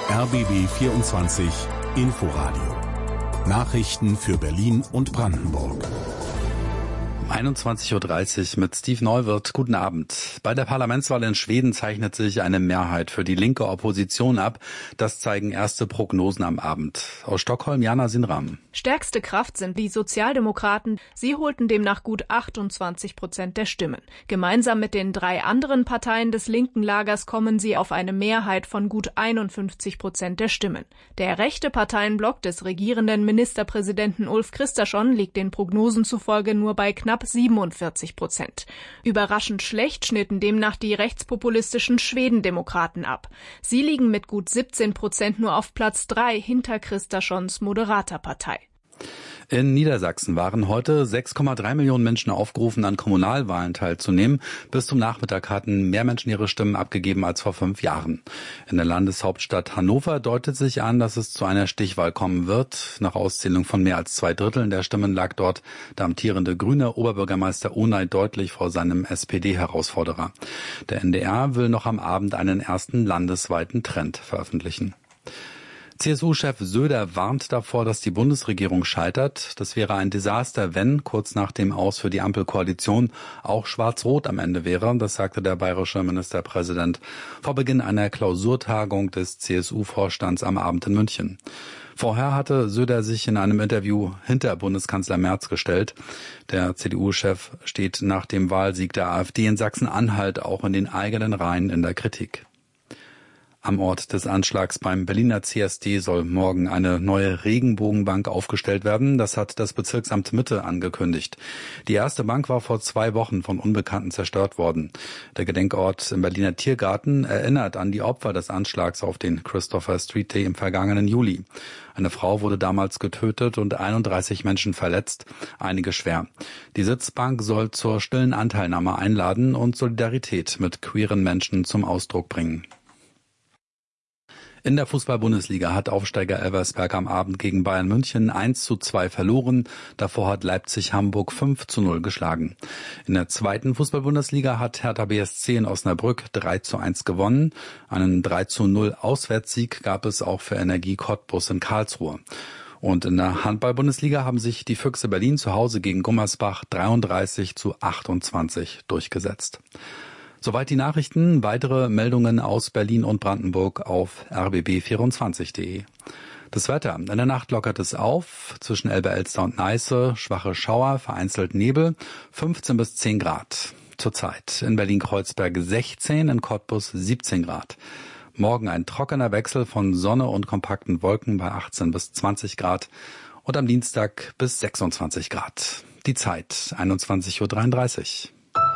RBB 24 Inforadio. Nachrichten für Berlin und Brandenburg. 21:30 Uhr mit Steve Neuwirth. Guten Abend. Bei der Parlamentswahl in Schweden zeichnet sich eine Mehrheit für die linke Opposition ab. Das zeigen erste Prognosen am Abend. Aus Stockholm, Jana Sinram. Stärkste Kraft sind die Sozialdemokraten. Sie holten demnach gut 28% der Stimmen. Gemeinsam mit den 3 anderen Parteien des linken Lagers kommen sie auf eine Mehrheit von gut 51% der Stimmen. Der rechte Parteienblock des regierenden Ministerpräsidenten Ulf Kristersson liegt den Prognosen zufolge nur bei knapp 47%. Überraschend schlecht schnitten demnach die rechtspopulistischen Schwedendemokraten ab. Sie liegen mit gut 17% nur auf Platz 3 hinter Kristerssons Moderaterpartei. In Niedersachsen waren heute 6,3 Millionen Menschen aufgerufen, an Kommunalwahlen teilzunehmen. Bis zum Nachmittag hatten mehr Menschen ihre Stimmen abgegeben als vor 5 Jahren. In der Landeshauptstadt Hannover deutet sich an, dass es zu einer Stichwahl kommen wird. Nach Auszählung von mehr als 2/3 der Stimmen lag dort der amtierende grüne Oberbürgermeister Onay deutlich vor seinem SPD-Herausforderer. Der NDR will noch am Abend einen ersten landesweiten Trend veröffentlichen. CSU-Chef Söder warnt davor, dass die Bundesregierung scheitert. Das wäre ein Desaster, wenn kurz nach dem Aus für die Ampelkoalition auch Schwarz-Rot am Ende wäre. Das sagte der bayerische Ministerpräsident vor Beginn einer Klausurtagung des CSU-Vorstands am Abend in München. Vorher hatte Söder sich in einem Interview hinter Bundeskanzler Merz gestellt. Der CDU-Chef steht nach dem Wahlsieg der AfD in Sachsen-Anhalt auch in den eigenen Reihen in der Kritik. Am Ort des Anschlags beim Berliner CSD soll morgen eine neue Regenbogenbank aufgestellt werden. Das hat das Bezirksamt Mitte angekündigt. Die erste Bank war vor 2 Wochen von Unbekannten zerstört worden. Der Gedenkort im Berliner Tiergarten erinnert an die Opfer des Anschlags auf den Christopher Street Day im vergangenen Juli. Eine Frau wurde damals getötet und 31 Menschen verletzt, einige schwer. Die Sitzbank soll zur stillen Anteilnahme einladen und Solidarität mit queeren Menschen zum Ausdruck bringen. In der Fußball-Bundesliga hat Aufsteiger Elversberg am Abend gegen Bayern München 1:2 verloren. Davor hat Leipzig Hamburg 5:0 geschlagen. In der zweiten Fußball-Bundesliga hat Hertha BSC in Osnabrück 3:1 gewonnen. Einen 3:0 Auswärtssieg gab es auch für Energie Cottbus in Karlsruhe. Und in der Handball-Bundesliga haben sich die Füchse Berlin zu Hause gegen Gummersbach 33:28 durchgesetzt. Soweit die Nachrichten. Weitere Meldungen aus Berlin und Brandenburg auf rbb24.de. Das Wetter. In der Nacht lockert es auf. Zwischen Elbe-Elster und Neiße schwache Schauer, vereinzelt Nebel, 15 bis 10 Grad. Zurzeit in Berlin-Kreuzberg 16, in Cottbus 17 Grad. Morgen ein trockener Wechsel von Sonne und kompakten Wolken bei 18 bis 20 Grad. Und am Dienstag bis 26 Grad. Die Zeit 21:33 Uhr.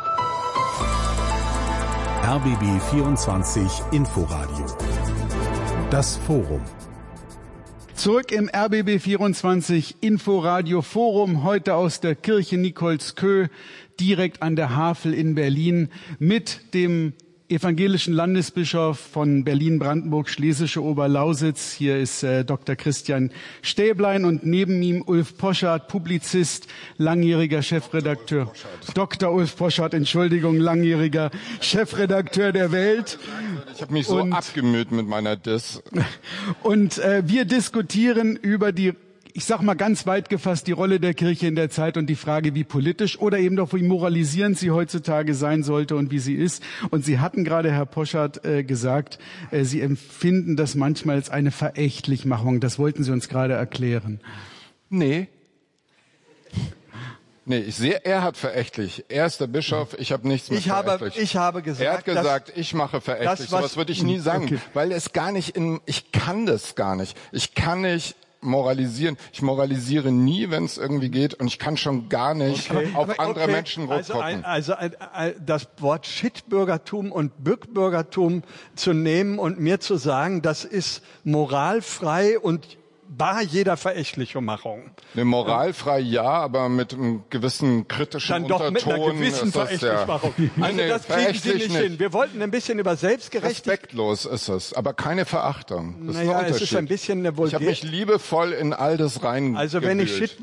RBB 24 Inforadio. Das Forum. Zurück im RBB 24 Inforadio Forum, heute aus der Kirche Nikolskö, direkt an der Havel in Berlin, mit dem evangelischen Landesbischof von Berlin-Brandenburg-Schlesische Oberlausitz. Hier ist Dr. Christian Stäblein und neben ihm Ulf Poschardt, Publizist, langjähriger Chefredakteur. Dr. Ulf Poschardt, Entschuldigung, langjähriger Chefredakteur der Welt. Ich habe mich so abgemüht mit meiner Diss. Und wir diskutieren über die, ich sag mal ganz weit gefasst, die Rolle der Kirche in der Zeit und die Frage, wie politisch oder eben doch wie moralisierend sie heutzutage sein sollte und wie sie ist. Und Sie hatten gerade, Herr Poschardt, gesagt, Sie empfinden das manchmal als eine Verächtlichmachung. Das wollten Sie uns gerade erklären. Nee, ich sehe, er hat verächtlich. Er ist der Bischof, ich habe nichts mit verächtlich. Ich habe gesagt, er hat gesagt, ich mache verächtlich. Sowas würde ich nie sagen, okay. Weil es gar nicht ich kann das gar nicht. Ich kann nicht moralisieren. Ich moralisiere nie, wenn es irgendwie geht, und ich kann schon gar nicht auf andere Menschen rumgucken. Also das Wort Shitbürgertum und Bückbürgertum zu nehmen und mir zu sagen, das ist moralfrei und bar jeder Verächtlichmachung. Eine moralfrei ja, aber mit einem gewissen kritischen Unterton. Dann doch mit einer gewissen Verächtlichmachung. Also das kriegen Sie nicht hin. Wir wollten ein bisschen über Selbstgerechtigkeit. Respektlos ist es, aber keine Verachtung. Das ist ein Unterschied. Es ist ein bisschen eine Ich habe mich liebevoll in all das rein. Also wenn ich